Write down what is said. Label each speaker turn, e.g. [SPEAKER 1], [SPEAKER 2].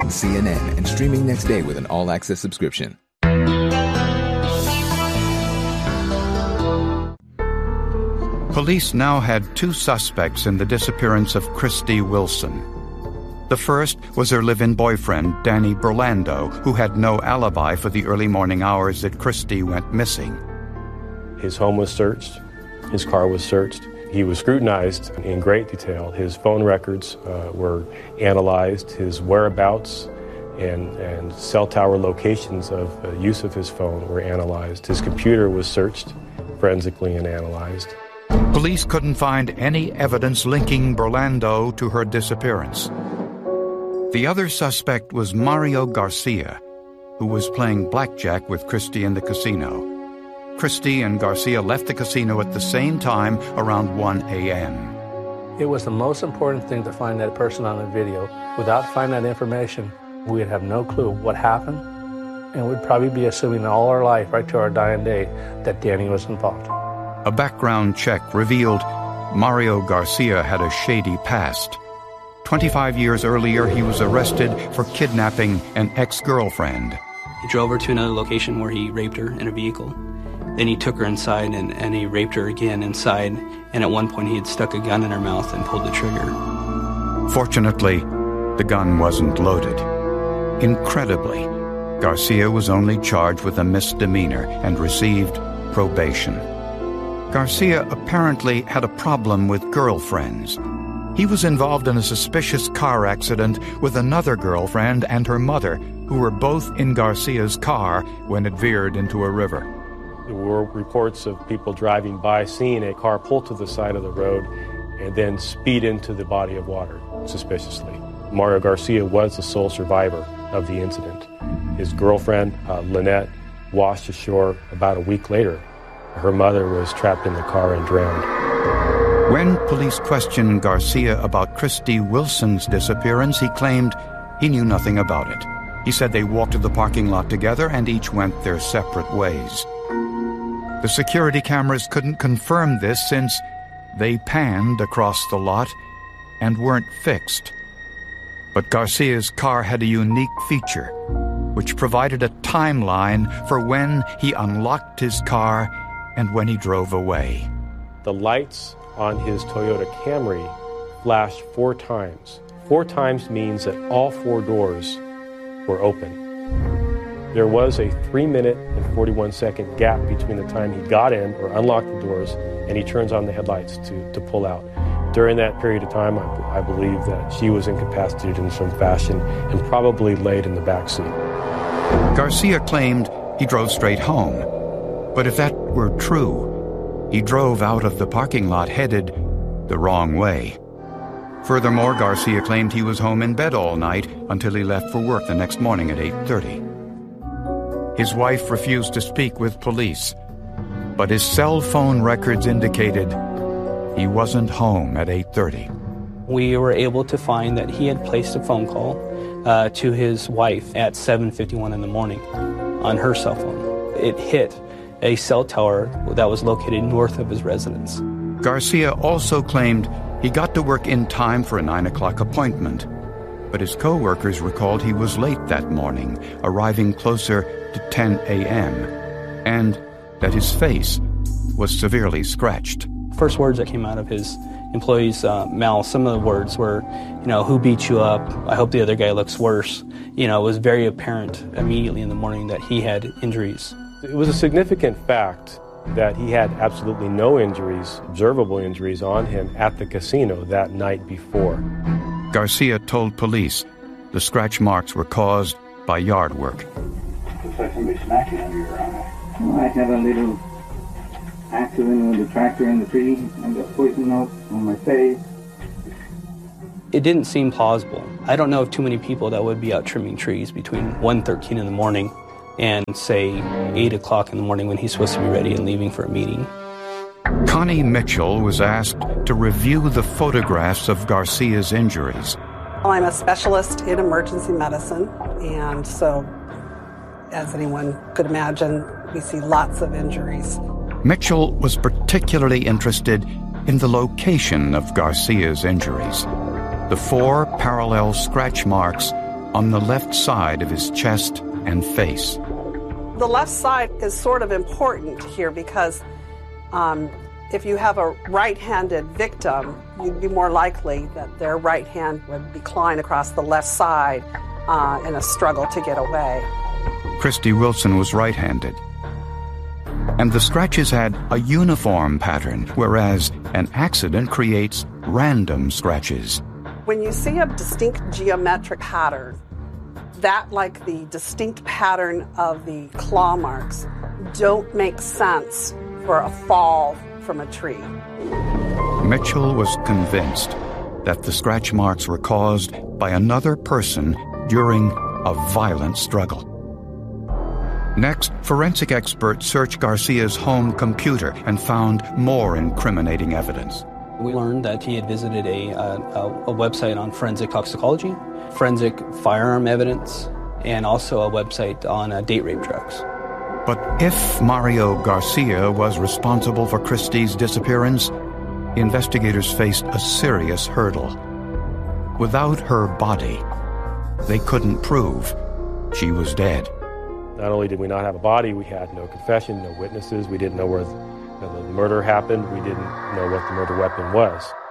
[SPEAKER 1] on CNN and streaming next day with an all-access subscription.
[SPEAKER 2] Police now had two suspects in the disappearance of Christy Wilson. The first was her live-in boyfriend, Danny Burlando, who had no alibi for the early morning hours that Christy went missing.
[SPEAKER 3] His home was searched. His car was searched. He was scrutinized in great detail. His phone records were analyzed. His whereabouts and cell tower locations of use of his phone were analyzed. His computer was searched forensically and analyzed.
[SPEAKER 2] Police couldn't find any evidence linking Burlando to her disappearance. The other suspect was Mario Garcia, who was playing blackjack with Christy in the casino. Christy and Garcia left the casino at the same time, around 1 a.m.
[SPEAKER 4] It was the most important thing to find that person on the video. Without finding that information, we'd have no clue what happened, and we'd probably be assuming all our life, right to our dying day, that Danny was involved.
[SPEAKER 2] A background check revealed Mario Garcia had a shady past. 25 years earlier, he was arrested for kidnapping an ex-girlfriend.
[SPEAKER 5] He drove her to another location where he raped her in a vehicle. Then he took her inside and he raped her again inside, and at one point he had stuck a gun in her mouth and pulled the trigger.
[SPEAKER 2] Fortunately, the gun wasn't loaded. Incredibly, Garcia was only charged with a misdemeanor and received probation. Garcia apparently had a problem with girlfriends. He was involved in a suspicious car accident with another girlfriend and her mother, who were both in Garcia's car when it veered into a river.
[SPEAKER 3] There were reports of people driving by, seeing a car pull to the side of the road and then speed into the body of water, suspiciously. Mario Garcia was the sole survivor of the incident. His girlfriend, Lynette, washed ashore about a week later. Her mother was trapped in the car and drowned.
[SPEAKER 2] When police questioned Garcia about Christy Wilson's disappearance, he claimed he knew nothing about it. He said they walked to the parking lot together and each went their separate ways. The security cameras couldn't confirm this since they panned across the lot and weren't fixed. But Garcia's car had a unique feature, which provided a timeline for when he unlocked his car and when he drove away.
[SPEAKER 3] The lights on his Toyota Camry flashed 4 times. 4 times means that all 4 doors were open. There was a 3-minute and 41-second gap between the time he got in or unlocked the doors and he turns on the headlights to pull out. During that period of time, I believe that she was incapacitated in some fashion and probably laid in the back seat.
[SPEAKER 2] Garcia claimed he drove straight home. But if that were true, he drove out of the parking lot headed the wrong way. Furthermore, Garcia claimed he was home in bed all night until he left for work the next morning at 8:30. His wife refused to speak with police, but his cell phone records indicated he wasn't home at 8:30.
[SPEAKER 5] We were able to find that he had placed a phone call to his wife at 7:51 in the morning on her cell phone. It hit a cell tower that was located north of his residence.
[SPEAKER 2] Garcia also claimed he got to work in time for a 9 o'clock appointment, but his co-workers recalled he was late that morning, arriving closer to 10 a.m., and that his face was severely scratched.
[SPEAKER 5] First words that came out of his employees' mouths, some of the words were, who beat you up? I hope the other guy looks worse. It was very apparent immediately in the morning that he had injuries.
[SPEAKER 3] It was a significant fact that he had absolutely no injuries, observable injuries on him at the casino that night before.
[SPEAKER 2] Garcia told police the scratch marks were caused by yard work.
[SPEAKER 6] Looks like somebody smacked you under your eye. Well, I had a little accident with the tractor in the tree. I got poison oak on my face.
[SPEAKER 5] It didn't seem plausible. I don't know of too many people that would be out trimming trees between 1:13 in the morning and, say, 8 o'clock in the morning when he's supposed to be ready and leaving for a meeting.
[SPEAKER 2] Connie Mitchell was asked to review the photographs of Garcia's injuries.
[SPEAKER 7] Well, I'm a specialist in emergency medicine, and so, as anyone could imagine, we see lots of injuries.
[SPEAKER 2] Mitchell was particularly interested in the location of Garcia's injuries. The 4 parallel scratch marks on the left side of his chest and face.
[SPEAKER 7] The left side is sort of important here because if you have a right-handed victim, you'd be more likely that their right hand would decline across the left side in a struggle to get away.
[SPEAKER 2] Christy Wilson was right-handed. And the scratches had a uniform pattern, whereas an accident creates random scratches.
[SPEAKER 7] When you see a distinct geometric pattern, that, like the distinct pattern of the claw marks, don't make sense for a fall from a tree.
[SPEAKER 2] Mitchell was convinced that the scratch marks were caused by another person during a violent struggle. Next, forensic experts searched Garcia's home computer and found more incriminating evidence.
[SPEAKER 5] We learned that he had visited a website on forensic toxicology, forensic firearm evidence, and also a website on date rape drugs.
[SPEAKER 2] But if Mario Garcia was responsible for Christy's disappearance, investigators faced a serious hurdle. Without her body, they couldn't prove she was dead.
[SPEAKER 3] Not only did we not have a body, we had no confession, no witnesses. We didn't know where the murder happened. We didn't know what the murder weapon was.